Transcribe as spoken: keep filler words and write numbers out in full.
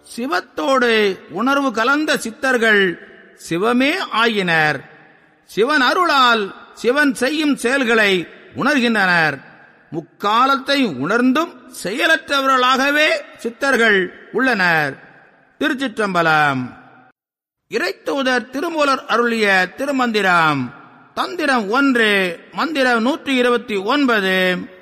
சிவத்தோடு உணர்வு கலந்த சித்தர்கள் சிவமே ஆயினர். சிவன் அருளால் சிவன் செய்யும் செயல்களை உணர்கின்றனர். முக்காலத்தை உணர்ந்தும் செயலற்றவர்களாகவே சித்தர்கள் உள்ளனர். திருச்சிற்றம்பலம். இறைத்தூதர் திருமூலர் அருளிய திருமந்திரம். தந்திரம் ஒன்று, மந்திரம் நூற்றி இருபத்தி ஒன்பது.